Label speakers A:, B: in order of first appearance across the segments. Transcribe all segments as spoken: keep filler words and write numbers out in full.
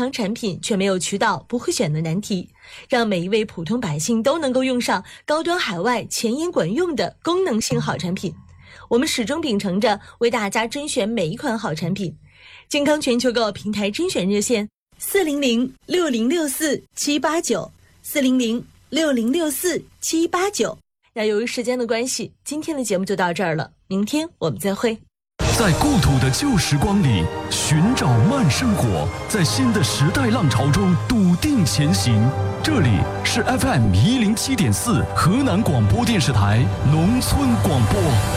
A: 康产品却没有渠道不会选的难题，让每一位普通百姓都能够用上高端海外前沿管用的功能性好产品。我们始终秉承着为大家甄选每一款好产品。健康全球购平台甄选热线四零零六零六四七八九 四零零六零六四七八九。那由于时间的关系，今天的节目就到这儿了，明天我们再会。
B: 在故土的旧时光里寻找慢生活，在新的时代浪潮中笃定前行。这里是 F M 一零七点四河南广播电视台农村广播。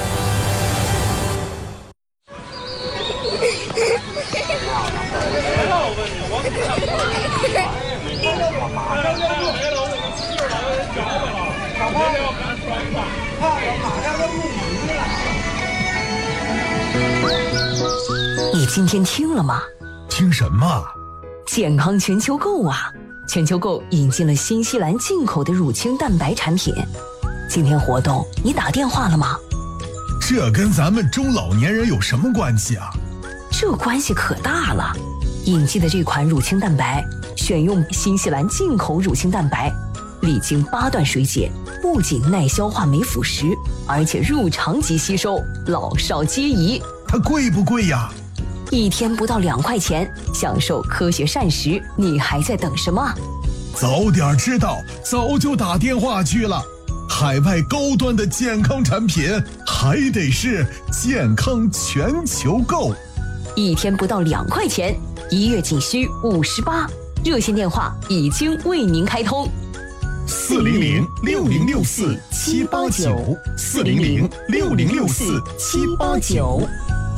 C: 你今天听了吗？
D: 听什么？
C: 健康全球购啊！全球购引进了新西兰进口的乳清蛋白产品。今天活动你打电话了吗？
D: 这跟咱们中老年人有什么关系啊？
C: 这关系可大了。引进的这款乳清蛋白选用新西兰进口乳清蛋白，历经八段水解，不仅耐消化没腐蚀，而且入肠即吸收，老少皆宜。
D: 它贵不贵呀？
C: 一天不到两块钱，享受科学膳食，你还在等什么？
D: 早点知道，早就打电话去了。海外高端的健康产品，还得是健康全球购。
C: 一天不到两块钱，一月仅需五十八，热线电话已经为您开通。
D: 四零零六零六四七八九，四零零六零六四七八九。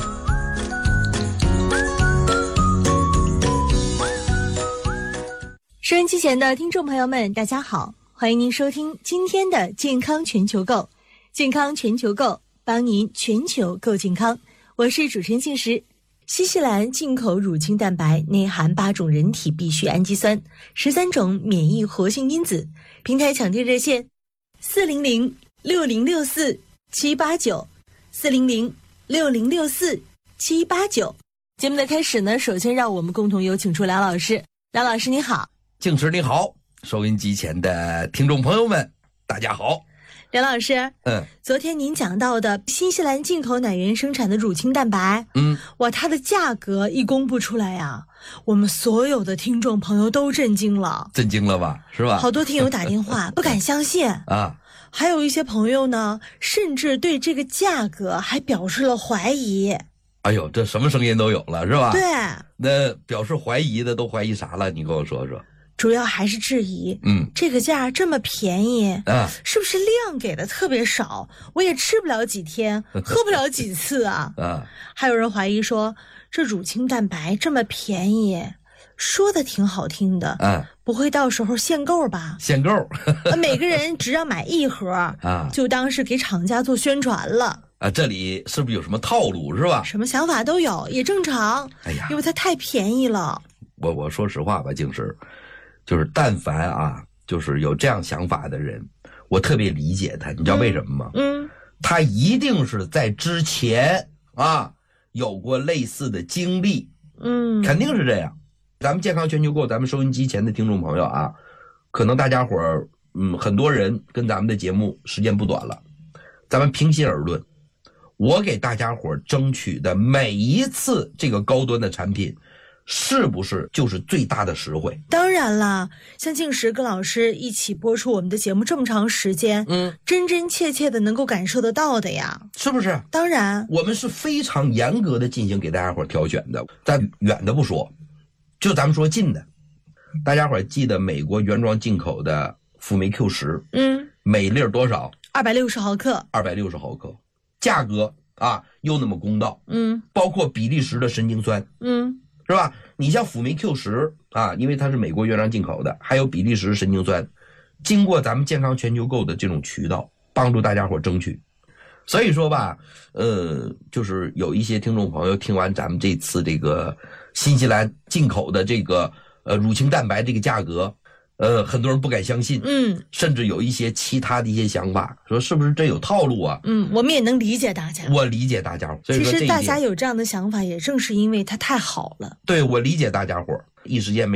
A: 收音机前的听众朋友们，大家好，欢迎您收听今天的健康全球购。健康全球购，帮您全球购健康。我是主持人静时。新西兰进口乳清蛋白内含八种人体必需氨基酸，十三种免疫活性因子。平台抢订热线四零零六零六四七八九，四零零六零六四七八九。节目的开始呢，首先让我们共同有请出梁老师。梁老师你好。
E: 静时你好，收音机前的听众朋友们大家好。
A: 梁老师，
E: 嗯，
A: 昨天您讲到的新西兰进口奶源生产的乳清蛋白，
E: 嗯，
A: 哇，它的价格一公布出来呀，我们所有的听众朋友都震惊了，
E: 震惊了吧，是吧？
A: 好多听友打电话不敢相信
E: 啊，
A: 还有一些朋友呢，甚至对这个价格还表示了怀疑。
E: 哎呦，这什么声音都有了，是吧？
A: 对，
E: 那表示怀疑的都怀疑啥了？你跟我说说。
A: 主要还是质疑，
E: 嗯，
A: 这个价这么便宜，
E: 啊，
A: 是不是量给的特别少？我也吃不了几天，喝不了几次啊！
E: 啊，
A: 还有人怀疑说，这乳清蛋白这么便宜，说的挺好听的，
E: 啊，
A: 不会到时候限购吧？
E: 限购，
A: 每个人只要买一盒
E: 啊，
A: 就当是给厂家做宣传了。
E: 啊，这里是不是有什么套路，是吧？
A: 什么想法都有，也正常。
E: 哎呀，
A: 因为它太便宜了。
E: 我我说实话吧，静时。就是但凡啊，就是有这样想法的人，我特别理解他，你知道为什么吗？
A: 嗯，
E: 他一定是在之前啊有过类似的经历，
A: 嗯，
E: 肯定是这样。咱们健康全球购，咱们收音机前的听众朋友啊，可能大家伙儿，嗯，很多人跟咱们的节目时间不短了，咱们平心而论，我给大家伙儿争取的每一次这个高端的产品。是不是就是最大的实惠？
A: 当然啦，像静时跟老师一起播出我们的节目这么长时间，
E: 嗯，
A: 真真切切的能够感受得到的呀，
E: 是不是？
A: 当然，
E: 我们是非常严格的进行给大家伙挑选的。咱远的不说，就咱们说近的，大家伙记得美国原装进口的辅酶 Q 十，
A: 嗯，
E: 每粒多少？
A: 二百六十毫克，
E: 二百六十毫克，价格啊又那么公道，
A: 嗯，
E: 包括比利时的神经酸，
A: 嗯。
E: 是吧？你像辅酶 Q 十啊，因为它是美国原装进口的，还有比利时神经酸，经过咱们健康全球购的这种渠道，帮助大家伙争取。所以说吧，呃，就是有一些听众朋友听完咱们这次这个新西兰进口的这个呃乳清蛋白这个价格，呃，很多人不敢相信，
A: 嗯，
E: 甚至有一些其他的一些想法，说是不是真有套路啊？
A: 嗯，我们也能理解大家，
E: 我理解大家伙，所以说
A: 其实大家有这样的想法，也正是因为它太好了。
E: 对，我理解大家伙，一时间没。